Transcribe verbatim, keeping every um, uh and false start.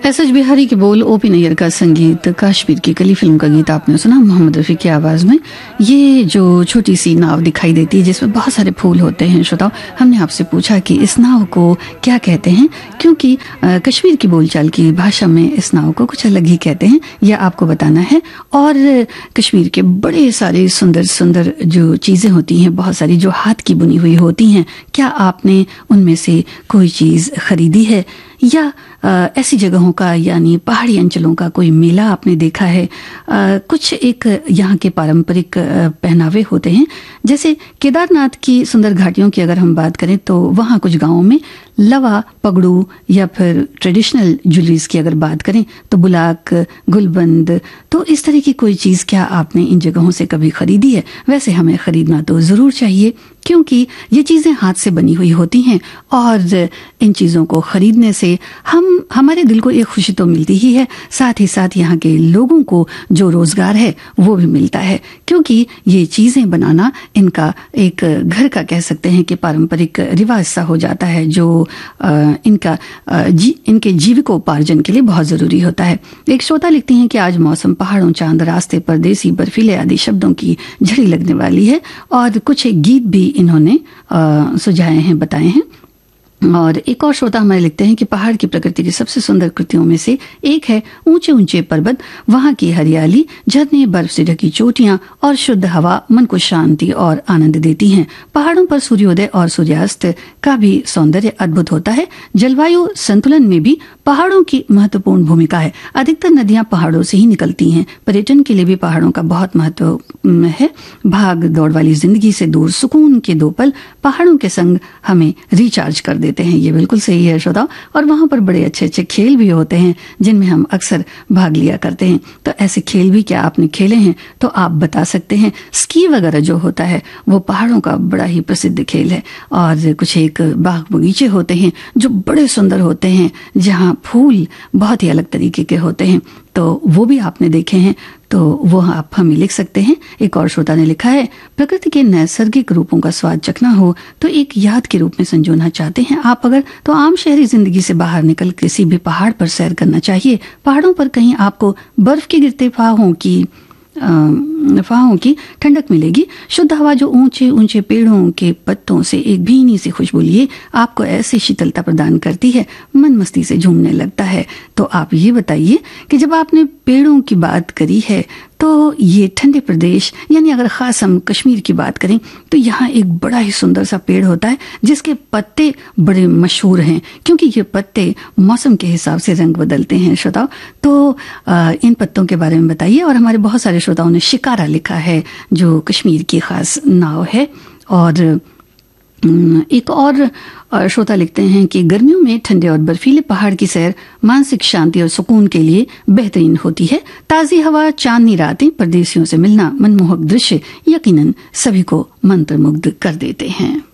S H Bihari के बोल, OP Nayyar का संगीत, कश्मीर की कली फिल्म का गीत आपने सुना मोहम्मद रफी की आवाज में। ये जो छोटी सी नाव दिखाई देती है जिसमें बहुत सारे फूल होते हैं, श्रोताओ, हमने आपसे पूछा कि इस नाव को क्या कहते हैं, क्योंकि आ, कश्मीर की बोलचाल की भाषा में इस नाव को कुछ अलग ही कहते हैं, यह आपको बताना है। और कश्मीर के बड़े सारे सुंदर सुंदर जो चीजें होती हैं, बहुत सारी जो हाथ की बुनी हुई होती हैं, क्या आपने उनमें से कोई चीज खरीदी है, या आ, ऐसी जगहों का यानी पहाड़ी अंचलों का कोई मेला आपने देखा है। आ, कुछ एक यहाँ के पारंपरिक पहनावे होते हैं, जैसे केदारनाथ की सुंदर घाटियों की अगर हम बात करें तो वहाँ कुछ गांवों में लवा, पगड़ू या फिर ट्रेडिशनल ज्वेलरीज की अगर बात करें तो बुलाक, गुलबंद, तो इस तरह की कोई चीज क्या आपने इन जगहों से कभी खरीदी है? वैसे हमें खरीदना तो जरूर चाहिए, क्योंकि ये चीजें हाथ से बनी हुई होती हैं और इन चीजों को खरीदने से हम हमारे दिल को एक खुशी तो मिलती ही है, साथ ही साथ यहाँ के लोगों को जो रोजगार है वो भी मिलता है, क्योंकि ये चीजें बनाना इनका एक घर का कह सकते हैं कि पारंपरिक रिवाज सा हो जाता है, जो आ, इनका आ, जी, इनके जीविकोपार्जन के लिए बहुत जरूरी होता है। एक श्रोता लिखती हैं कि आज मौसम, पहाड़ों, चांद, रास्ते, परदेसी, बर्फीले आदि शब्दों की झड़ी लगने वाली है, और कुछ एक गीत भी इन्होंने सुझाए हैं, बताए हैं। और एक और श्रोता हमारे लिखते हैं कि पहाड़ की प्रकृति की सबसे सुंदर कृतियों में से एक है ऊंचे ऊंचे पर्वत, वहां की हरियाली, झरने, बर्फ से ढकी चोटियां और शुद्ध हवा मन को शांति और आनंद देती हैं। पहाड़ों पर सूर्योदय और सूर्यास्त का भी सौंदर्य अद्भुत होता है। जलवायु संतुलन में भी पहाड़ों की महत्वपूर्ण भूमिका है। अधिकतर नदियां पहाड़ों से ही निकलती हैं। पर्यटन के लिए भी पहाड़ों का बहुत महत्व है। भाग दौड़ वाली जिंदगी से दूर सुकून के दो पल पहाड़ों के संग हमें रिचार्ज कर देते हैं। ये बिल्कुल सही है श्रोताओ। और वहां पर बड़े अच्छे अच्छे खेल भी होते हैं जिनमें हम अक्सर भाग लिया करते हैं। तो ऐसे खेल भी क्या आपने खेले हैं तो आप बता सकते हैं। स्की वगैरह जो होता है वो पहाड़ों का बड़ा ही प्रसिद्ध खेल है। और कुछ एक बाग बगीचे होते हैं जो बड़े सुंदर होते हैं, जहाँ फूल बहुत ही अलग तरीके के होते हैं, तो वो भी आपने देखे हैं, तो वो आप हमें लिख सकते हैं। एक और श्रोता ने लिखा है, प्रकृति के नैसर्गिक रूपों का स्वाद चखना हो तो एक याद के रूप में संजोना चाहते हैं आप अगर, तो आम शहरी जिंदगी से बाहर निकल किसी भी पहाड़ पर सैर करना चाहिए। पहाड़ों पर कहीं आपको बर्फ के गिरते फाहों की फाहों की ठंडक मिलेगी। शुद्ध हवा जो ऊंचे ऊंचे पेड़ों के पत्तों से एक भीनी सी खुशबू लिए आपको ऐसी शीतलता प्रदान करती है, मन मस्ती से झूमने लगता है। तो आप ये बताइए कि जब आपने पेड़ों की बात करी है तो ये ठंडे प्रदेश यानी अगर खास हम कश्मीर की बात करें तो यहाँ एक बड़ा ही सुंदर सा पेड़ होता है जिसके पत्ते बड़े मशहूर हैं, क्योंकि ये पत्ते मौसम के हिसाब से रंग बदलते हैं श्रोताओ। तो आ, इन पत्तों के बारे में बताइए। और हमारे बहुत सारे श्रोताओं ने शिकारा लिखा है जो कश्मीर की खास नाव है। और एक और श्रोता लिखते हैं कि गर्मियों में ठंडे और बर्फीले पहाड़ की सैर मानसिक शांति और सुकून के लिए बेहतरीन होती है। ताजी हवा, चांदनी रातें, परदेसियों से मिलना, मनमोहक दृश्य यकीनन सभी को मंत्रमुग्ध कर देते हैं।